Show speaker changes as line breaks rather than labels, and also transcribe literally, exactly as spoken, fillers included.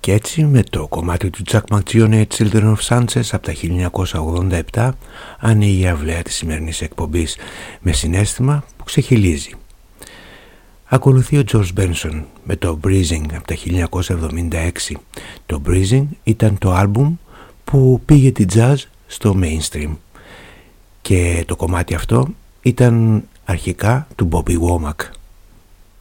Και έτσι με το κομμάτι του Chuck McGeoney Children of Sanchez από τα χίλια εννιακόσια ογδόντα επτά ανοίγει η αυλαία της σημερινής εκπομπής με συναίσθημα που ξεχυλίζει. Ακολουθεί ο George Benson με το Breezing από τα χίλια εννιακόσια εβδομήντα έξι. Το Breezing ήταν το άλμπουμ που πήγε τη jazz στο mainstream και το κομμάτι αυτό ήταν αρχικά του Bobby Womack.